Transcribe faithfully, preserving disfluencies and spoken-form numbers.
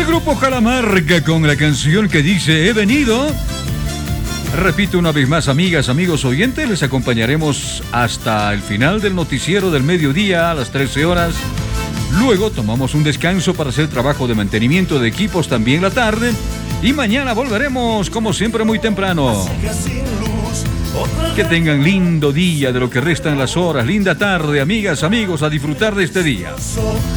El grupo Calamarca con la canción que dice He venido. Repito una vez más, amigas, amigos oyentes, les acompañaremos hasta el final del noticiero del mediodía a las trece horas. Luego tomamos un descanso para hacer trabajo de mantenimiento de equipos también la tarde. Y mañana volveremos, como siempre, muy temprano. Que tengan lindo día de lo que restan las horas. Linda tarde, amigas, amigos, a disfrutar de este día.